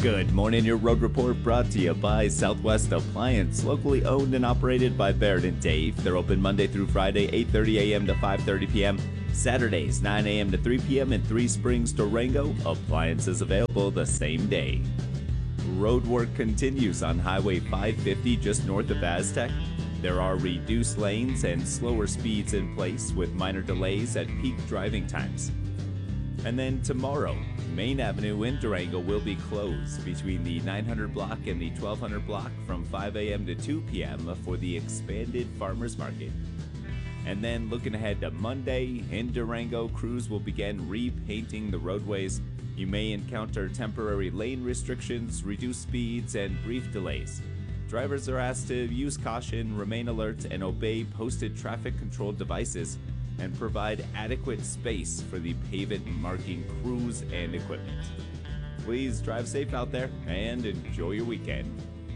Good morning, your road report brought to you by Southwest Appliance, locally owned and operated by Barrett and Dave. They're open Monday through Friday, 8:30 a.m. to 5:30 p.m., Saturdays, 9 a.m. to 3 p.m. in Three Springs, Durango. Appliances available the same day. Road work continues on Highway 550 just north of Aztec. There are reduced lanes and slower speeds in place with minor delays at peak driving times. And then tomorrow, Main Avenue in Durango will be closed between the 900 block and the 1200 block from 5 a.m. to 2 p.m. for the expanded farmers market. And then looking ahead to Monday, in Durango, crews will begin repainting the roadways. You may encounter temporary lane restrictions, reduced speeds, and brief delays. Drivers are asked to use caution, remain alert, and obey posted traffic control devices, and provide adequate space for the pavement marking crews and equipment. Please drive safe out there and enjoy your weekend.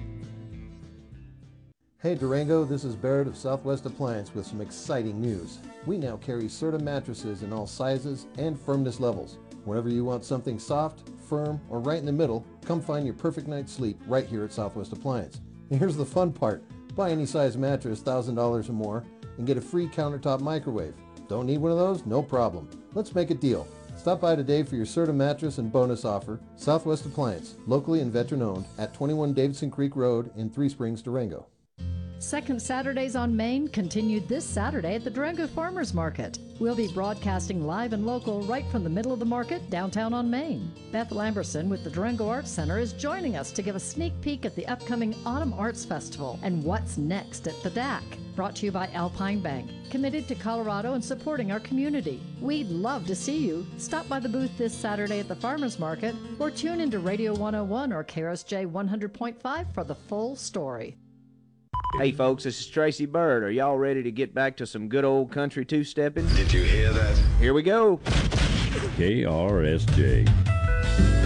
Hey Durango, this is Barrett of Southwest Appliance with some exciting news. We now carry Serta mattresses in all sizes and firmness levels. Whenever you want something soft, firm, or right in the middle, come find your perfect night's sleep right here at Southwest Appliance. And here's the fun part. Buy any size mattress, $1,000 or more, and get a free countertop microwave. Don't need one of those? No problem. Let's make a deal. Stop by today for your Serta mattress and bonus offer. Southwest Appliance, locally and veteran owned, at 21 Davidson Creek Road in Three Springs, Durango. Second Saturdays on Main continued this Saturday at the Durango Farmers Market. We'll be broadcasting live and local right from the middle of the market downtown on Main. Beth Lamberson with the Durango Arts Center is joining us to give a sneak peek at the upcoming Autumn Arts Festival and what's next at the DAC. Brought to you by Alpine Bank, committed to Colorado and supporting our community. We'd love to see you. Stop by the booth this Saturday at the Farmers Market or tune into Radio 101 or KRSJ 100.5 for the full story. Hey folks, this is Tracy Bird. Are y'all ready to get back to some good old country two-stepping? Did you hear that? Here we go. KRSJ.